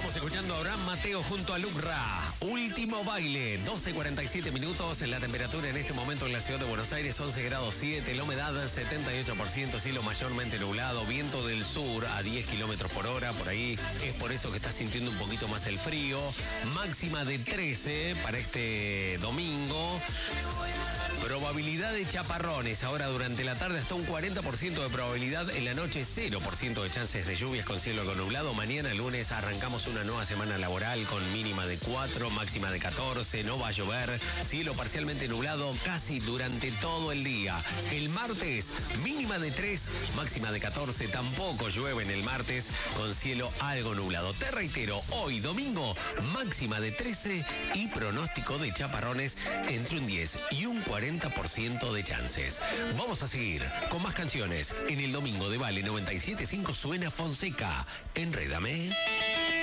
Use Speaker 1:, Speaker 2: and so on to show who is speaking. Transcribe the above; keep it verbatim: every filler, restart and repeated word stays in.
Speaker 1: Estamos escuchando a Abraham Mateo junto a Lucra. Último baile, doce cuarenta y siete minutos. La temperatura en este momento en la ciudad de Buenos Aires, once grados siete. La humedad, setenta y ocho por ciento. Cielo mayormente nublado. Viento del sur a diez kilómetros por hora. Por ahí es por eso que estás sintiendo un poquito más el frío. Máxima de trece para este domingo. Probabilidad de chaparrones. Ahora durante la tarde hasta un cuarenta por ciento de probabilidad. En la noche cero por ciento de chances de lluvias con cielo algo nublado. Mañana lunes arrancamos una nueva semana laboral con mínima de cuatro, máxima de catorce. No va a llover. Cielo parcialmente nublado casi durante todo el día. El martes mínima de tres, máxima de catorce. Tampoco llueve en el martes con cielo algo nublado. Te reitero, hoy domingo máxima de trece y pronóstico de chaparrones entre un diez y un cuarenta por ciento de chances. Vamos a seguir con más canciones. En el domingo de Vale noventa y siete punto cinco suena Fonseca. Enrédame.